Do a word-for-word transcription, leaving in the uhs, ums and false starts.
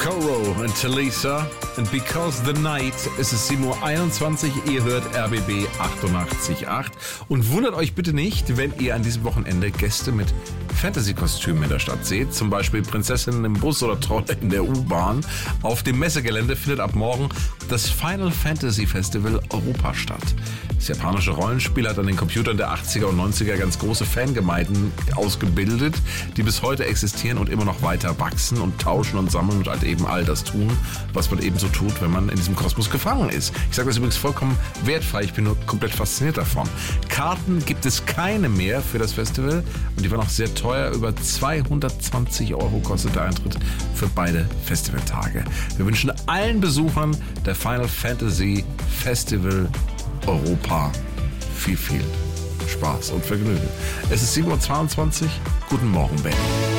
Coro und Talisa. And Because the Night, es ist sieben Uhr einundzwanzig, ihr hört R B B achtundachtzig Komma acht. Und wundert euch bitte nicht, wenn ihr an diesem Wochenende Gäste mit Fantasy-Kostümen in der Stadt seht. Zum Beispiel Prinzessinnen im Bus oder Trolle in der U-Bahn. Auf dem Messegelände findet ab morgen das Final Fantasy Festival Europa statt. Das japanische Rollenspiel hat an den Computern der achtziger und neunziger ganz große Fangemeinden ausgebildet, die bis heute existieren und immer noch weiter wachsen und tauschen und sammeln und halt eben all das tun, was man eben so tut, wenn man in diesem Kosmos gefangen ist. Ich sage das übrigens vollkommen wertfrei, ich bin nur komplett fasziniert davon. Karten gibt es keine mehr für das Festival und die waren auch sehr teuer. Über zweihundertzwanzig Euro kostet der Eintritt für beide Festivaltage. Wir wünschen allen Besuchern der Final Fantasy Festival Europa viel, viel Spaß und Vergnügen. Es ist sieben Uhr zweiundzwanzig. Guten Morgen, Berlin.